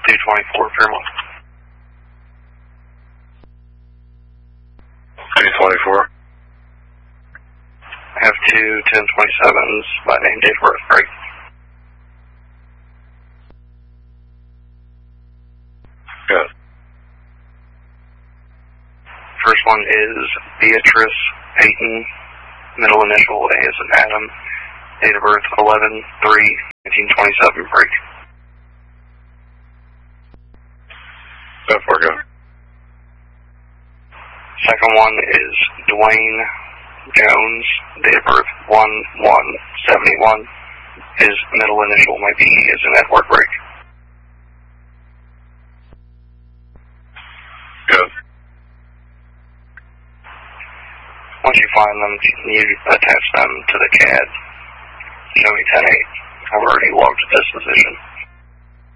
224 Fairmont. 224. I have two 1027s by name, date of birth, break. Good. First one is Beatrice Payton, middle initial A as in Adam, date of birth 11/3/1927, break. So far, good. Second one is Dwayne Jones, date of birth 1/1/71. His middle initial might be E as in Edward, break. Good. Once you find them, you attach them to the CAD. Show me 10-8. I've already logged this position.